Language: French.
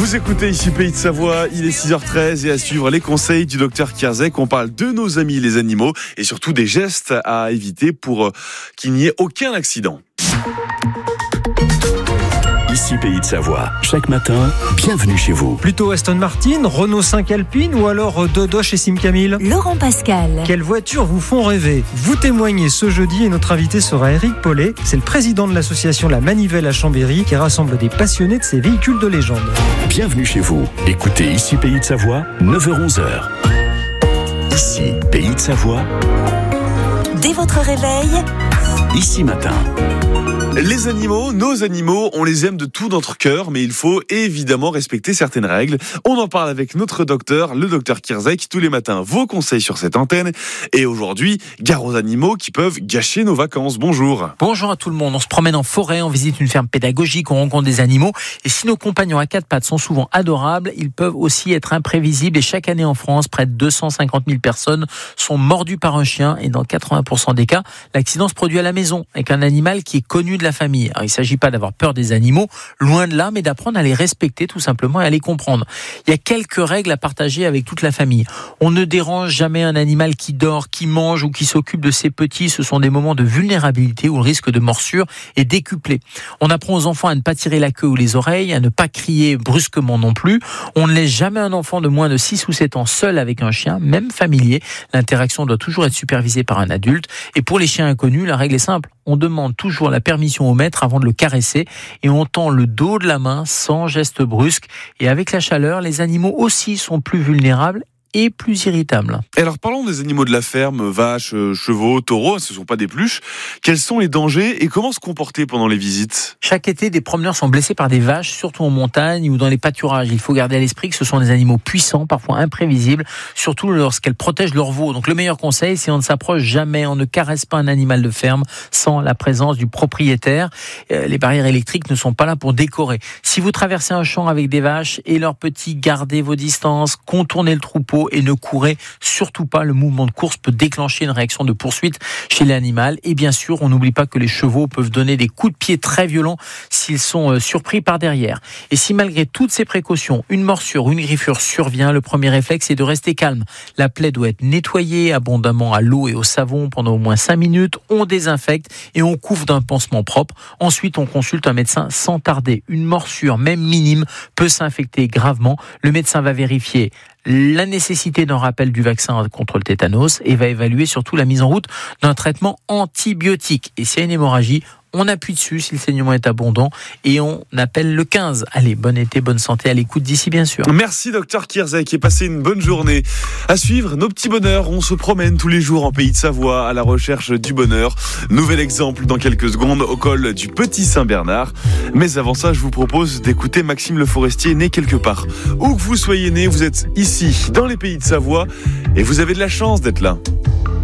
Vous écoutez ici Pays de Savoie, il est 6h13 et à suivre les conseils du docteur Kierzek. On parle de nos amis les animaux et surtout des gestes à éviter pour qu'il n'y ait aucun accident. Ici Pays de Savoie, chaque matin, bienvenue chez vous. Plutôt Aston Martin, Renault 5 Alpine ou alors Dodo chez Simcamil? Laurent Pascal. Quelles voitures vous font rêver? Vous témoignez ce jeudi et notre invité sera Eric Paulet. C'est le président de l'association La Manivelle à Chambéry qui rassemble des passionnés de ces véhicules de légende. Bienvenue chez vous. Écoutez Ici Pays de Savoie, 9h-11h. Ici Pays de Savoie. Dès votre réveil, Ici matin. Les animaux, nos animaux, on les aime de tout notre cœur, mais il faut évidemment respecter certaines règles. On en parle avec notre docteur, le docteur Kierzek, tous les matins. Vos conseils sur cette antenne. Et aujourd'hui, gare aux animaux qui peuvent gâcher nos vacances. Bonjour. Bonjour à tout le monde. On se promène en forêt, on visite une ferme pédagogique, on rencontre des animaux. Et si nos compagnons à quatre pattes sont souvent adorables, ils peuvent aussi être imprévisibles. Et chaque année en France, près de 250 000 personnes sont mordues par un chien. Et dans 80% des cas, l'accident se produit à la maison, avec un animal qui est connu de la famille. Alors, il ne s'agit pas d'avoir peur des animaux, loin de là, mais d'apprendre à les respecter tout simplement et à les comprendre. Il y a quelques règles à partager avec toute la famille. On ne dérange jamais un animal qui dort, qui mange ou qui s'occupe de ses petits. Ce sont des moments de vulnérabilité où le risque de morsure est décuplé. On apprend aux enfants à ne pas tirer la queue ou les oreilles, à ne pas crier brusquement non plus. On ne laisse jamais un enfant de moins de 6 ou 7 ans seul avec un chien, même familier. L'interaction doit toujours être supervisée par un adulte. Et pour les chiens inconnus, la règle est simple. On demande toujours la permission au maître avant de le caresser et on tend le dos de la main sans geste brusque. Et avec la chaleur, les animaux aussi sont plus vulnérables et plus irritables. Et alors parlons des animaux de la ferme, vaches, chevaux, taureaux, ce ne sont pas des pluches. Quels sont les dangers et comment se comporter pendant les visites? Chaque été, des promeneurs sont blessés par des vaches, surtout en montagne ou dans les pâturages. Il faut garder à l'esprit que ce sont des animaux puissants, parfois imprévisibles, surtout lorsqu'elles protègent leurs veaux. Donc le meilleur conseil, c'est on ne s'approche jamais, on ne caresse pas un animal de ferme sans la présence du propriétaire. Les barrières électriques ne sont pas là pour décorer. Si vous traversez un champ avec des vaches et leurs petits, gardez vos distances, contournez le troupeau et ne courez surtout pas. Le mouvement de course peut déclencher une réaction de poursuite chez l'animal. Et bien sûr, on n'oublie pas que les chevaux peuvent donner des coups de pied très violents s'ils sont surpris par derrière. Et si malgré toutes ces précautions, une morsure ou une griffure survient, le premier réflexe est de rester calme. La plaie doit être nettoyée abondamment à l'eau et au savon pendant au moins 5 minutes. On désinfecte et on couvre d'un pansement propre. Ensuite, on consulte un médecin sans tarder. Une morsure, même minime, peut s'infecter gravement. Le médecin va vérifier la nécessité d'un rappel du vaccin contre le tétanos et va évaluer surtout la mise en route d'un traitement antibiotique. Et s'il y a une hémorragie, on appuie dessus si le saignement est abondant et on appelle le 15. Allez, bon été, bonne santé à l'écoute d'ici bien sûr. Merci docteur Kierzek et passez une bonne journée. À suivre, nos petits bonheurs, on se promène tous les jours en Pays de Savoie à la recherche du bonheur. Nouvel exemple dans quelques secondes au col du Petit Saint-Bernard. Mais avant ça, je vous propose d'écouter Maxime Le Forestier, né quelque part. Où que vous soyez né, vous êtes ici dans les Pays de Savoie et vous avez de la chance d'être là.